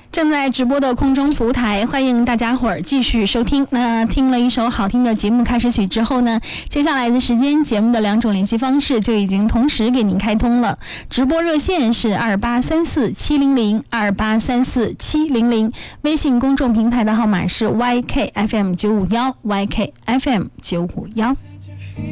正在直播的空中服务台，欢迎大家伙儿继续收听。那听了一首好听的节目开始曲之后呢，接下来的时间节目的2种联系方式就已经同时给您开通了。直播热线是2834-700 2834-700，微信公众平台的号码是 YKFM951 YKFM951。